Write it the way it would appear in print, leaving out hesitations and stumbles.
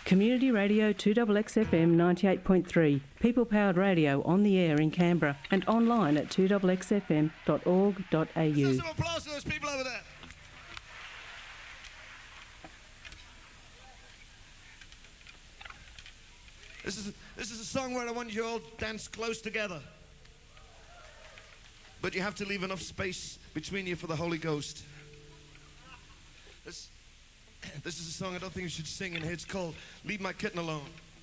Community Radio 2XXFM 98.3, people-powered radio on the air in Canberra and online at 2XXFM.org.au. Let's have some applause to those people over there. This is a song where I want you all to dance close together. But you have to leave enough space between you for the Holy Ghost. This is a song I don't think you should sing in here. It's called Leave My Kitten Alone.